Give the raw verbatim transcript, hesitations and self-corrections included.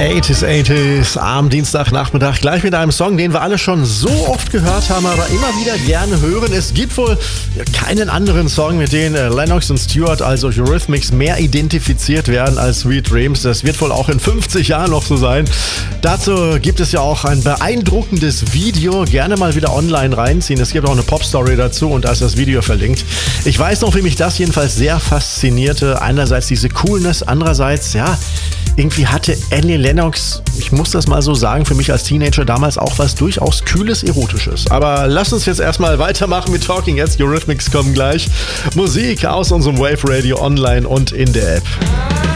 achtziger, achtziger am Dienstagnachmittag gleich mit einem Song, den wir alle schon so oft gehört haben, aber immer wieder gerne hören. Es gibt wohl keinen anderen Song, mit dem Lennox und Stewart, also Eurythmics, mehr identifiziert werden als Sweet Dreams. Das wird wohl auch in fünfzig Jahren noch so sein. Dazu gibt es ja auch ein beeindruckendes Video. Gerne mal wieder online reinziehen. Es gibt auch eine Pop-Story dazu und da ist das Video verlinkt. Ich weiß noch, wie mich das jedenfalls sehr faszinierte. Einerseits diese Coolness, andererseits, ja, irgendwie hatte Annie Lennox, ich muss das mal so sagen, für mich als Teenager damals auch was durchaus Kühles, Erotisches. Aber lass uns jetzt erstmal weitermachen mit Talking Heads. Eurythmics kommen gleich. Musik aus unserem Wave Radio online und in der App.